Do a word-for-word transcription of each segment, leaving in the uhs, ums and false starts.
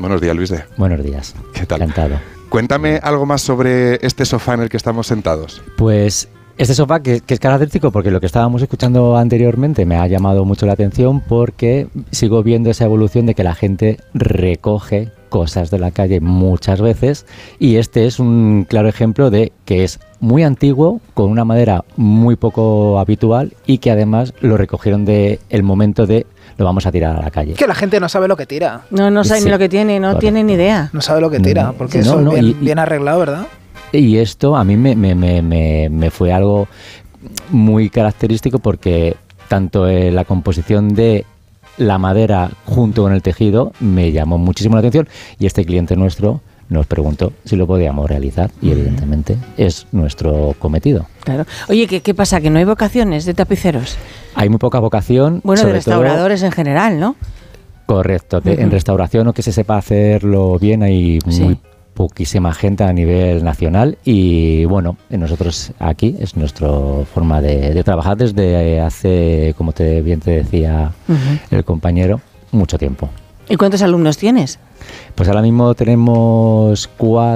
Buenos días, Luis de. Buenos días. ¿Qué tal? Encantado. Cuéntame algo más sobre este sofá en el que estamos sentados. Pues este sofá que, que es característico porque lo que estábamos escuchando anteriormente me ha llamado mucho la atención porque sigo viendo esa evolución de que la gente recoge cosas de la calle muchas veces y este es un claro ejemplo de que es muy antiguo, con una madera muy poco habitual y que además lo recogieron de el momento de lo vamos a tirar a la calle. Que la gente no sabe lo que tira. No, no sabe Sí, ni lo que tiene, no correcto. tiene ni idea. No sabe lo que tira, porque No, eso no, es bien, y- bien arreglado, ¿verdad? Y esto a mí me, me, me, me, me fue algo muy característico porque tanto eh, la composición de la madera junto con el tejido me llamó muchísimo la atención y este cliente nuestro nos preguntó si lo podíamos realizar y evidentemente es nuestro cometido. Claro. Oye, ¿qué, qué pasa? ¿Que no hay vocaciones de tapiceros? Hay muy poca vocación. Bueno, de sobre todo- restauradores en general, ¿no? Correcto. De- Ujú. En restauración o que se sepa hacerlo bien hay Sí. muy poquísima gente a nivel nacional y bueno, nosotros aquí es nuestra forma de, de trabajar desde hace, como te, bien te decía Ujú. el compañero, mucho tiempo. ¿Y cuántos alumnos tienes? Pues ahora mismo tenemos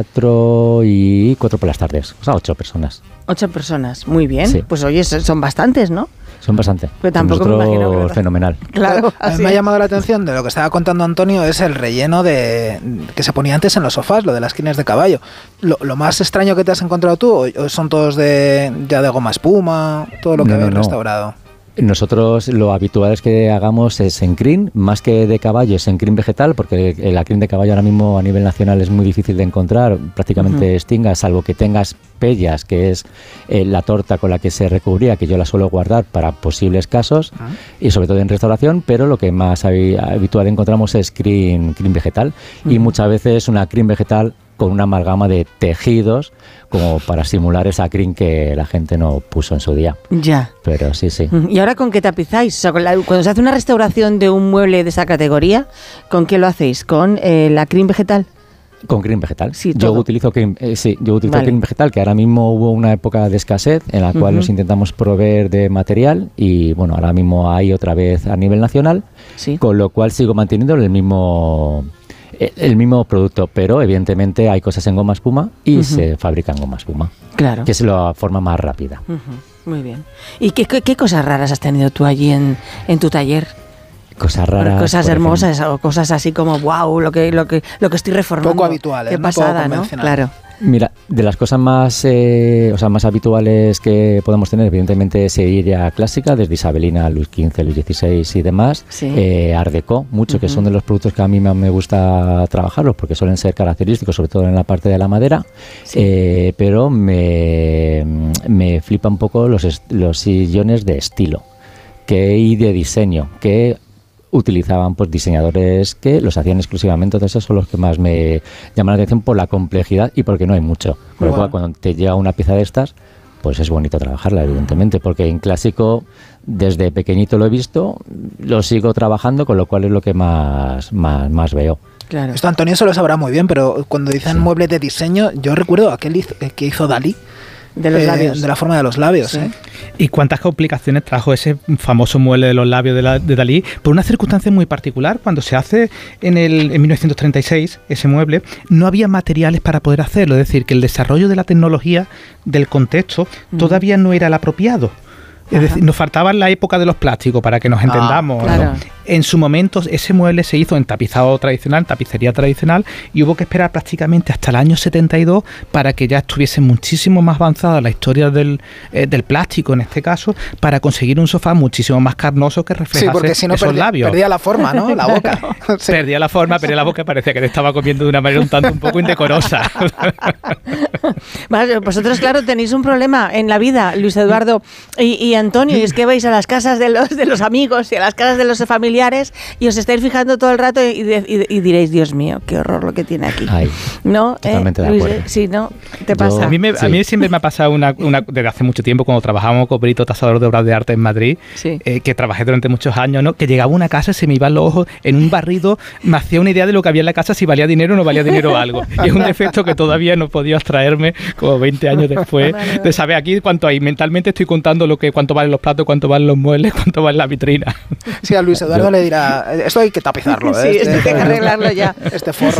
cuatro y cuatro por las tardes, o sea, ocho personas. Ocho personas. Muy bien. Sí. Pues oye, son son bastantes, ¿no? Son bastante. Pero tampoco me Nosotros, imagino que- fenomenal. Claro. A mí así me ha es. llamado la atención de lo que estaba contando Antonio es el relleno de que se ponía antes en los sofás, lo de las esquinas de caballo. Lo, lo más extraño que te has encontrado tú, o- o son todos de ya de goma espuma, todo lo que No, no, habéis no. restaurado. Nosotros lo habitual es que hagamos es en crin, más que de caballo, es en crin vegetal, porque el la crin de caballo ahora mismo a nivel nacional es muy difícil de encontrar, prácticamente Ujú. extinga, salvo que tengas pellas, que es eh, la torta con la que se recubría, que yo la suelo guardar para posibles casos, Ah. y sobre todo en restauración, pero lo que más habi- habitual encontramos es crin, crin vegetal, y Ujú. muchas veces una crin vegetal con una amalgama de tejidos, como para simular esa crin que la gente no puso en su día. Ya. Pero sí, sí. ¿Y ahora con qué tapizáis? O sea, con la- cuando se hace una restauración de un mueble de esa categoría, ¿con qué lo hacéis? ¿Con eh, la crin vegetal? Con crin vegetal. Sí, yo todo. utilizo crin, eh, sí, yo utilizo Vale. crin vegetal, que ahora mismo hubo una época de escasez en la cual Ujú. nos intentamos proveer de material y bueno, ahora mismo hay otra vez a nivel nacional, Sí. con lo cual sigo manteniendo el mismo eh, el mismo producto, pero evidentemente hay cosas en goma espuma y Ujú. se fabrican goma espuma, Claro. que es la forma más rápida. Ujú. Muy bien. ¿Y qué, qué, qué cosas raras has tenido tú allí en, en tu taller? Cosas raras. Cosas por ejemplo. hermosas o cosas así como wow, lo que lo que lo que estoy reformando. Poco habituales, Qué ¿no? Poco pasada, ¿no? convencional. Claro. Mira, de las cosas más, eh, o sea, más habituales que podemos tener, evidentemente, es silla clásica, desde Isabelina, Luis quince, Luis dieciséis y demás. Sí. Eh, Art Deco, mucho, que Ujú. son de los productos que a mí más me gusta trabajarlos, porque suelen ser característicos, sobre todo en la parte de la madera. Sí. Eh, pero me, me flipa un poco los, est- los sillones de estilo que, y de diseño, que utilizaban pues diseñadores que los hacían exclusivamente. Entonces esos son los que más me llaman la atención por la complejidad y porque no hay mucho. Con lo Wow. cual, cuando te llega una pieza de estas, pues es bonito trabajarla, evidentemente, porque en clásico desde pequeñito lo he visto, lo sigo trabajando, con lo cual es lo que más, más, más veo. Claro. Esto Antonio se lo sabrá muy bien, pero cuando dicen Sí. muebles de diseño, yo recuerdo aquel hizo- que hizo Dalí. De los eh, labios. De la forma de los labios, Sí. ¿eh? ¿Y cuántas complicaciones trajo ese famoso mueble de los labios de, la- de Dalí? Por una circunstancia muy particular, cuando se hace en, el, en mil novecientos treinta y seis ese mueble, no había materiales para poder hacerlo, es decir, que el desarrollo de la tecnología del contexto todavía no era el apropiado. Es Ajá. decir, nos faltaba la época de los plásticos, para que nos entendamos. claro. ¿no? En su momento, ese mueble se hizo en tapizado tradicional, tapicería tradicional, y hubo que esperar prácticamente hasta el año setenta y dos para que ya estuviese muchísimo más avanzada la historia del, eh, del plástico, en este caso, para conseguir un sofá muchísimo más carnoso que Sí, reflejase porque si no esos perdía, labios. perdía la forma, ¿no? La boca. Sí. Perdía la forma, perdía la boca y parecía que te estaba comiendo de una manera un tanto un poco indecorosa. Vale, vosotros, claro, tenéis un problema en la vida, Luis Eduardo y, y Antonio, y es que vais a las casas de los, de los amigos y a las casas de los familiares y os estáis fijando todo el rato y, de- y- y diréis, Dios mío, qué horror lo que tiene aquí. Ay, ¿No? ¿Eh? totalmente de Luis, acuerdo. sí, ¿no? ¿Te Yo- pasa? A mí, me- a Sí. mí siempre me ha pasado una, una- desde hace mucho tiempo, cuando trabajábamos con Brito, tasador de obras de arte en Madrid, Sí. eh, que trabajé durante muchos años, ¿no? Que llegaba a una casa, se me iban los ojos en un barrido, me hacía una idea de lo que había en la casa, si valía dinero o no valía dinero o algo. Y es un defecto que todavía no he podido abstraerme, como veinte años después, Vale, vale. de saber aquí cuánto hay. Mentalmente estoy contando lo que cuánto valen los platos, cuánto valen los muebles, cuánto vale la vitrina. Sí, a Luis Eduardo Yo- le dirá, esto hay que tapizarlo, ¿eh? Sí, esto hay que arreglarlo ya. Este forro.